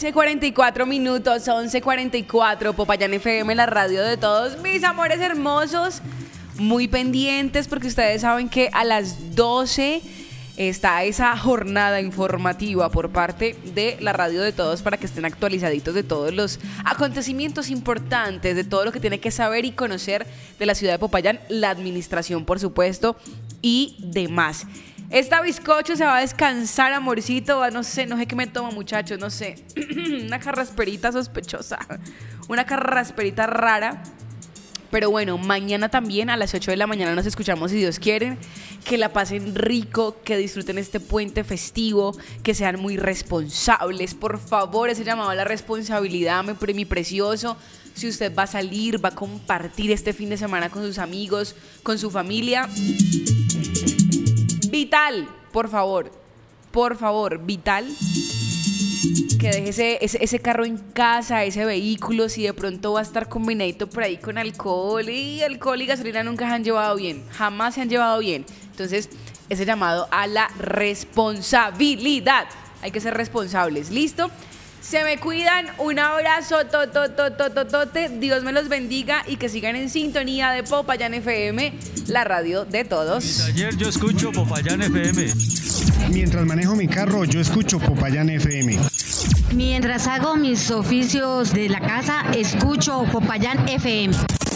11:44, 11:44, Popayán FM, la radio de todos. Mis amores hermosos, muy pendientes porque ustedes saben que a las 12 está esa jornada informativa por parte de la radio de todos para que estén actualizaditos de todos los acontecimientos importantes, de todo lo que tiene que saber y conocer de la ciudad de Popayán, la administración, por supuesto, y demás. Esta bizcocho se va a descansar, amorcito. No sé qué me toma, muchachos, no sé. Una carrasperita sospechosa, una carrasperita rara. Pero bueno, mañana también a las 8 de la mañana nos escuchamos si Dios quiere. Que la pasen rico, que disfruten este puente festivo, que sean muy responsables. Por favor, ese llamado a la responsabilidad, mi precioso. Si usted va a salir, va a compartir este fin de semana con sus amigos, con su familia. Vital, por favor, vital, que deje ese carro en casa, ese vehículo, si de pronto va a estar combinadito por ahí con alcohol y gasolina nunca se han llevado bien, jamás se han llevado bien. Entonces, ese llamado a la responsabilidad, hay que ser responsables, ¿listo? Se me cuidan, un abrazo, Dios me los bendiga y que sigan en sintonía de Popayán FM, la radio de todos. Ayer yo escucho Popayán FM. Mientras manejo mi carro, yo escucho Popayán FM. Mientras hago mis oficios de la casa, escucho Popayán FM.